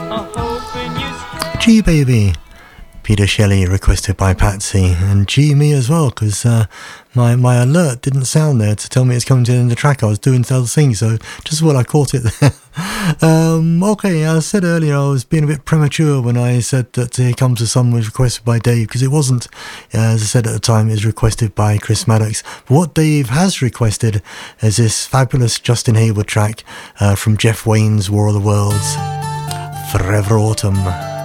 G Baby, Peter Shelley, requested by Patsy, and G me as well, because my alert didn't sound there to tell me it's coming to the end of the track. I was doing other things, so just while I caught it there. Okay, I said earlier I was being a bit premature when I said that Here Comes the Sun was requested by Dave, because it wasn't. As I said at the time, it was requested by Chris Maddox. But what Dave has requested is this fabulous Justin Hayward track from Jeff Wayne's War of the Worlds, Forever Autumn.